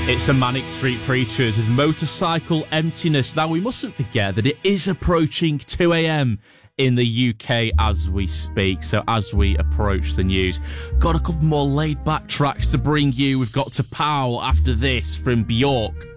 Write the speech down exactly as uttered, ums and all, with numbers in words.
It's a Manic Street Preachers with Motorcycle Emptiness. Now, we mustn't forget that it is approaching two a.m. in the U K as we speak. So as we approach the news, got a couple more laid-back tracks to bring you. We've got To Pow after this from Bjork.